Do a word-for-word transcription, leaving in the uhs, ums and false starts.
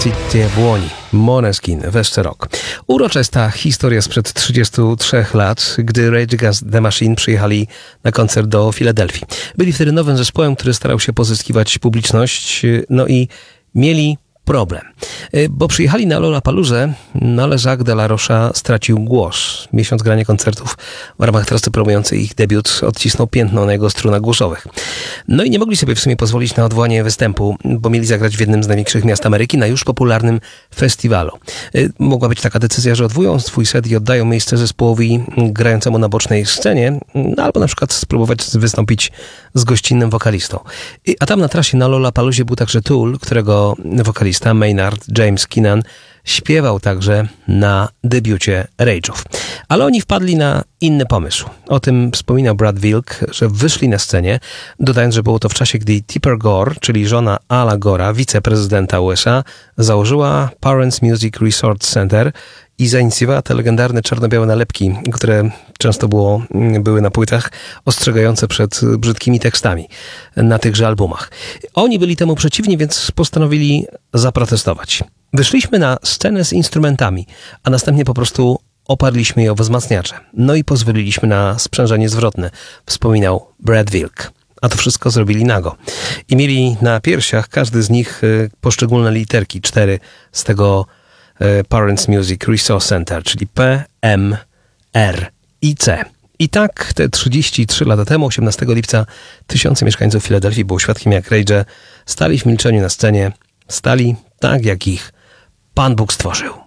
Titie Buoni, Måneskin, Weszcze Rock. Uroczysta historia sprzed trzydziestu trzech lat, gdy Rage Against the Machine przyjechali na koncert do Filadelfii. Byli wtedy nowym zespołem, który starał się pozyskiwać publiczność, no i mieli problem, bo przyjechali na Lollapaloozę, no ale Jacques de la Rocha stracił głos. Miesiąc grania koncertów w ramach trasy promującej ich debiut odcisnął piętno na jego strunach głosowych. No i nie mogli sobie w sumie pozwolić na odwołanie występu, bo mieli zagrać w jednym z największych miast Ameryki na już popularnym festiwalu. Mogła być taka decyzja, że odwołują swój set i oddają miejsce zespołowi grającemu na bocznej scenie, no albo na przykład spróbować wystąpić z gościnnym wokalistą. A tam na trasie na Lollapaloozie był także Tool, którego wokalista Maynard James Keenan śpiewał także na debiucie Rage'ów. Ale oni wpadli na inny pomysł. O tym wspominał Brad Wilk, że wyszli na scenie, dodając, że było to w czasie, gdy Tipper Gore, czyli żona Ala Gora, wiceprezydenta U S A, założyła Parents Music Resource Center i zainicjowała te legendarne czarno-białe nalepki, które często było, były na płytach, ostrzegające przed brzydkimi tekstami na tychże albumach. Oni byli temu przeciwni, więc postanowili zaprotestować. Wyszliśmy na scenę z instrumentami, a następnie po prostu oparliśmy je o wzmacniacze. No i pozwoliliśmy na sprzężenie zwrotne, wspominał Brad Wilk. A to wszystko zrobili nago. I mieli na piersiach każdy z nich poszczególne literki, cztery z tego Parents Music Resource Center, czyli P, M, R i C. I tak te trzydzieści trzy lata temu, osiemnastego lipca, tysiące mieszkańców Filadelfii było świadkiem, jak Rage stali w milczeniu na scenie, stali tak, jak ich Pan Bóg stworzył.